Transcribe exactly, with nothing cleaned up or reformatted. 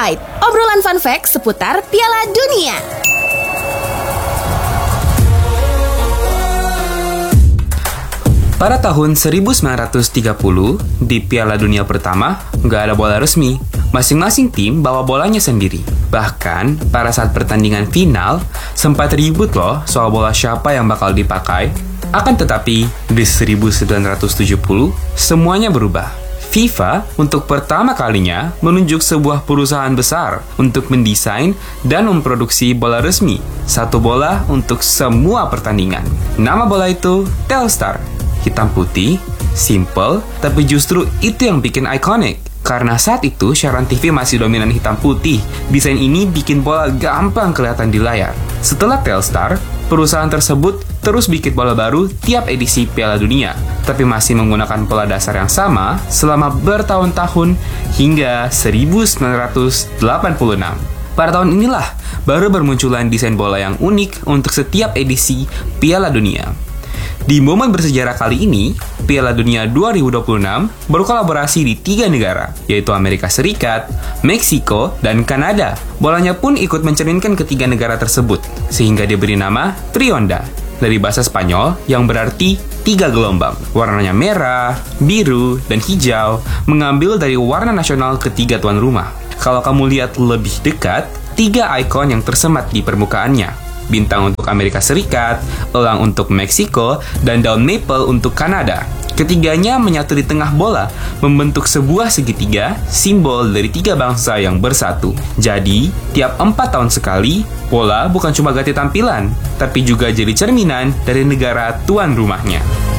Fight, obrolan fun fact seputar Piala Dunia. Pada tahun seribu sembilan ratus tiga puluh, di Piala Dunia pertama, nggak ada bola resmi. Masing-masing tim bawa bolanya sendiri. Bahkan, pada saat pertandingan final, sempat ribut loh soal bola siapa yang bakal dipakai. Akan tetapi, di seribu sembilan ratus tujuh puluh, semuanya berubah. FIFA untuk pertama kalinya menunjuk sebuah perusahaan besar untuk mendesain dan memproduksi bola resmi. Satu bola untuk semua pertandingan. Nama bola itu Telstar. Hitam putih, simple, tapi justru itu yang bikin ikonik. Karena saat itu siaran T V masih dominan hitam putih, desain ini bikin bola gampang kelihatan di layar. Setelah Telstar, perusahaan tersebut terus bikin bola baru tiap edisi Piala Dunia, tapi masih menggunakan pola dasar yang sama selama bertahun-tahun hingga seribu sembilan ratus delapan puluh enam. Pada tahun inilah baru bermunculan desain bola yang unik untuk setiap edisi Piala Dunia. Di momen bersejarah kali ini, Piala Dunia dua ribu dua puluh enam berkolaborasi di tiga negara, yaitu Amerika Serikat, Meksiko, dan Kanada. Bolanya pun ikut mencerminkan ketiga negara tersebut, sehingga diberi nama Trionda, dari bahasa Spanyol yang berarti tiga gelombang. Warnanya merah, biru, dan hijau, mengambil dari warna nasional ketiga tuan rumah. Kalau kamu lihat lebih dekat, tiga ikon yang tersemat di permukaannya. Bintang untuk Amerika Serikat, elang untuk Meksiko, dan daun maple untuk Kanada. Ketiganya menyatu di tengah bola, membentuk sebuah segitiga, simbol dari tiga bangsa yang bersatu. Jadi, tiap empat tahun sekali, bola bukan cuma ganti tampilan, tapi juga jadi cerminan dari negara tuan rumahnya.